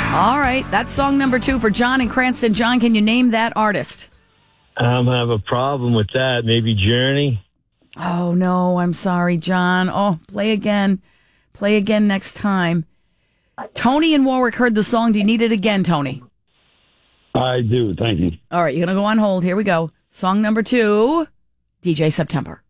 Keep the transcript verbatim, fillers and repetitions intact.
All right, that's song number two for John in Cranston. John, can you name that artist? I'm have a problem with that. Maybe Journey. Oh, no, I'm sorry, John. Oh, play again. Play again next time. Tony in Warwick heard the song. Do you need it again, Tony? I do. Thank you. All right, you're going to go on hold. Here we go. Song number two, D J September.